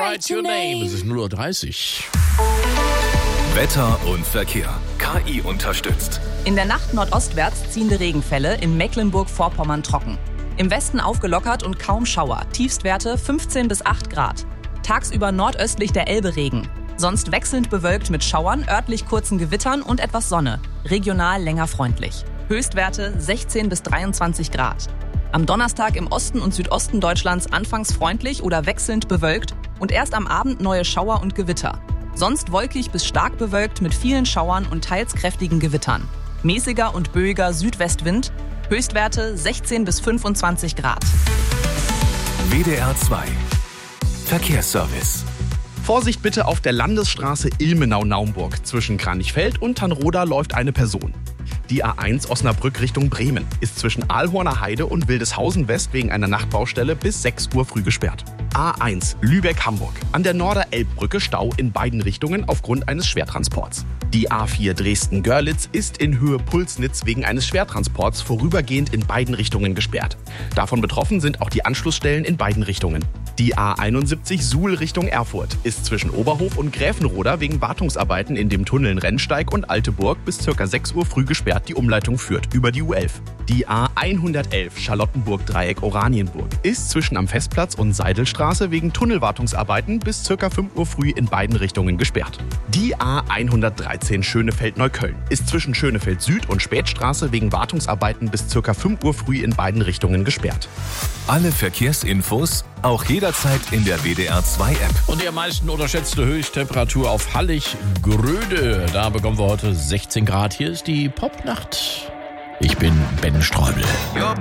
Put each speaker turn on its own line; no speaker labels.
write your name. Es ist 0:30 Uhr.
Wetter und Verkehr. KI unterstützt.
In der Nacht nordostwärts ziehende Regenfälle, in Mecklenburg-Vorpommern trocken. Im Westen aufgelockert und kaum Schauer. Tiefstwerte 15 bis 8 Grad. Tagsüber nordöstlich der Elbe Regen. Sonst wechselnd bewölkt mit Schauern, örtlich kurzen Gewittern und etwas Sonne. Regional länger freundlich. Höchstwerte 16 bis 23 Grad. Am Donnerstag im Osten und Südosten Deutschlands anfangs freundlich oder wechselnd bewölkt und erst am Abend neue Schauer und Gewitter. Sonst wolkig bis stark bewölkt mit vielen Schauern und teils kräftigen Gewittern. Mäßiger und böiger Südwestwind. Höchstwerte 16 bis 25 Grad.
WDR 2 Verkehrsservice.
Vorsicht bitte auf der Landesstraße Ilmenau-Naumburg. Zwischen Kranichfeld und Tannroda läuft eine Person. Die A1 Osnabrück Richtung Bremen ist zwischen Aalhorner Heide und Wildeshausen West wegen einer Nachtbaustelle bis 6 Uhr früh gesperrt. A1 Lübeck-Hamburg. An der Norder-Elbbrücke Stau in beiden Richtungen aufgrund eines Schwertransports. Die A4 Dresden-Görlitz ist in Höhe Pulsnitz wegen eines Schwertransports vorübergehend in beiden Richtungen gesperrt. Davon betroffen sind auch die Anschlussstellen in beiden Richtungen. Die A71 Suhl Richtung Erfurt ist zwischen Oberhof und Gräfenroda wegen Wartungsarbeiten in dem Tunnel Rennsteig und Alteburg bis ca. 6 Uhr früh gesperrt. Die Umleitung führt über die U11. Die A111 Charlottenburg-Dreieck Oranienburg ist zwischen am Festplatz und Seidelstraße wegen Tunnelwartungsarbeiten bis ca. 5 Uhr früh in beiden Richtungen gesperrt. Die A113 Schönefeld-Neukölln ist zwischen Schönefeld Süd und Spätstraße wegen Wartungsarbeiten bis ca. 5 Uhr früh in beiden Richtungen gesperrt.
Alle Verkehrsinfos auch jederzeit in der WDR 2 App.
Und die am meisten unterschätzte Höchsttemperatur auf Hallig-Gröde. Da bekommen wir heute 16 Grad. Hier ist die Popnacht. Ich bin Ben Streubel.